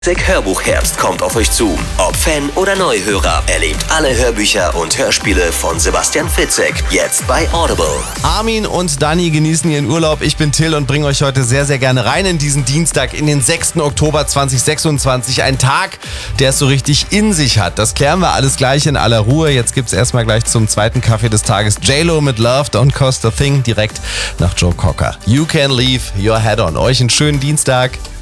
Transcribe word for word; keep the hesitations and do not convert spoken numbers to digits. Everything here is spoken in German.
Hörbuchherbst kommt auf euch zu. Ob Fan oder Neuhörer, erlebt alle Hörbücher und Hörspiele von Sebastian Fitzek jetzt bei Audible. Armin und Dani genießen ihren Urlaub. Ich bin Till und bringe euch heute sehr, sehr gerne rein in diesen Dienstag, in den sechsten Oktober zweitausendsechsundzwanzig. Ein Tag, der es so richtig in sich hat. Das klären wir alles gleich in aller Ruhe. Jetzt gibt's erstmal gleich zum zweiten Kaffee des Tages J-Lo mit Love Don't Cost a Thing direkt nach Joe Cocker. You can leave your head on. Euch einen schönen Dienstag.